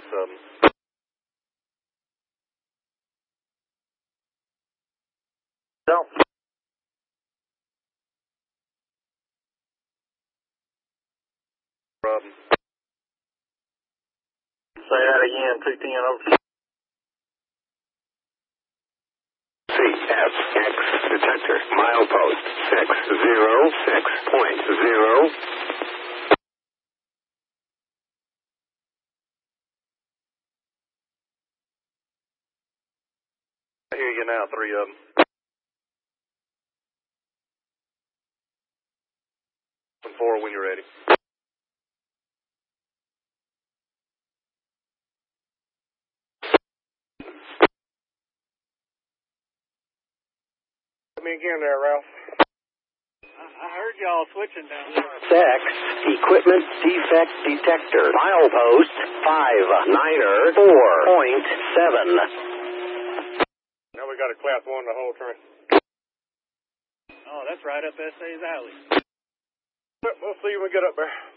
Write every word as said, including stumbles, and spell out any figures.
of them. Don't. Um, say that again, two ten over. C F X detector, milepost six zero six point zero. I hear you now, three of them. And four when you're ready. Come in again there, Ralph. I heard y'all switching down there. X equipment defect detector, milepost five niner four point seven. Now we got a class one the whole train. Oh, that's right up S A's alley. We'll see you when we get up there.